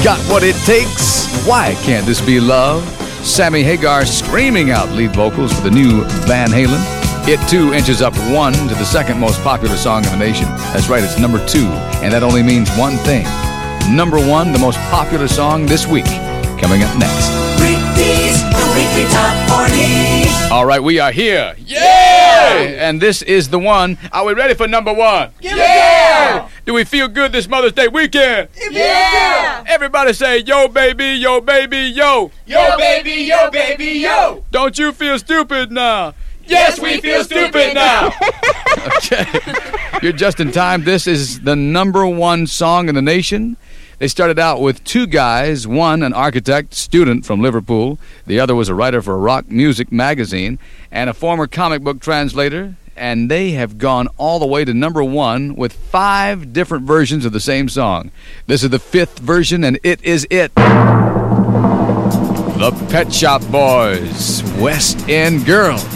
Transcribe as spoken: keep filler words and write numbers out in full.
Got What It Takes? Why Can't This Be Love? Sammy Hagar screaming out lead vocals for the new Van Halen. It, too, inches up one to the second most popular song in the nation. That's right, it's number two, and that only means one thing. Number one, the most popular song this week. Coming up next. Rick-D's, the Weekly Top forty. All right, we are here. Yeah! And this is the one. Are we ready for number one? Yeah! Do we feel good this Mother's Day weekend? Yeah! Everybody say, yo, baby, yo, baby, yo. Yo, baby, yo, baby, yo! Don't you feel stupid now? Yes, we feel stupid now! Okay. You're just in time. This is the number one song in the nation. They started out with two guys, one an architect, student from Liverpool, the other was a writer for a rock music magazine, and a former comic book translator, and they have gone all the way to number one with five different versions of the same song. This is the fifth version, and it is it. The Pet Shop Boys, West End Girl.